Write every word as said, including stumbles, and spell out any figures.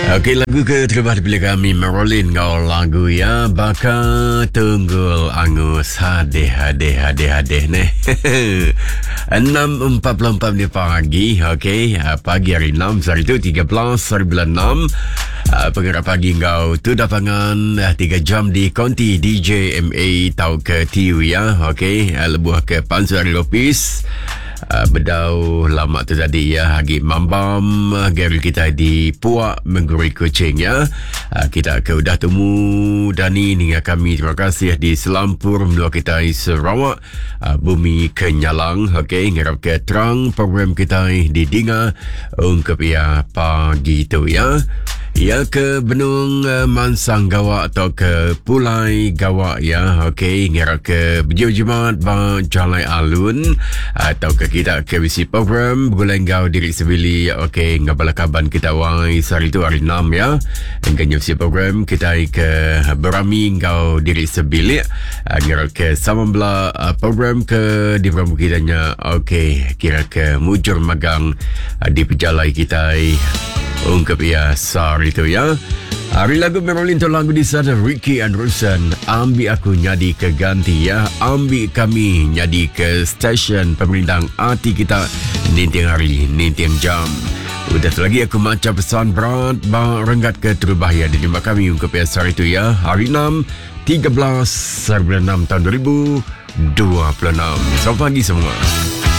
Okey, lagu ke terlepas dipilih kami Merolin kau lagu ya baka tunggul angus hadeh hadeh hadeh hadeh ne. enam empat puluh empat di pagi. Okey, pagi hari enam hari itu tiga belas hari bulan enam. Penggerak pagi kau tu dapangan tiga jam di konti D J M A tau ke T U ya. Okey, lebuh ke Pansari Lopis. Uh, bedau lama tu tadi ya hagi mambam Gary kita di Puak Mengguri Kuching ya. Uh, kita ke udah temu Dani dengan kami, terima kasih di Selampur menua kita di Sarawak, uh, Bumi Kenyalang. Okey, ngarap ke terang program kita di Dinga ungkap ya pagi tu ya. Ya ke Benung uh, Mansang Gawak atau ke Pulai Gawak ya. Okey, ngarap ke Bejau Jimat Bang Jalai Alun atau ke kita ke visi program Bulan Gau Diri Sebili. Okey, ngabala kaban kita wai hari itu hari enam ya. Engkau visi program kita ke Berami Gau Diri Sebili. Ngarap ke Samambla uh, program ke di program kita nya. Okey, kira ke Mujur Magang uh, di pejalai kita ungkap ya sar itu ya. Hari lagu Merolin tu lagu di sana Ricky Anderson, ambil aku nyadi ke ganti ya, ambil kami nyadi ke stesen pemerintah arti kita nintiang hari nintiang jam. Udah lagi aku macam pesan berat bang renggat ke Terubahaya dan terima kami ungkap ya sar itu ya. Hari enam tiga belas hari bulan enam tahun dua ribu dua puluh enam. Selamat pagi semua.